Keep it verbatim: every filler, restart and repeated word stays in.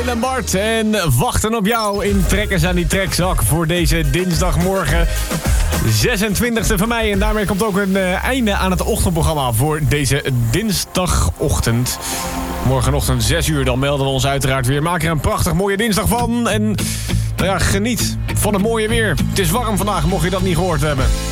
Willem Bart en wachten op jou in Trekkers aan die Trekzak voor deze dinsdagmorgen zesentwintigste van mei. En daarmee komt ook een uh, einde aan het ochtendprogramma voor deze dinsdagochtend. Morgenochtend zes uur, dan melden we ons uiteraard weer. Maak er een prachtig mooie dinsdag van en nou ja, geniet van het mooie weer. Het is warm vandaag, mocht je dat niet gehoord hebben.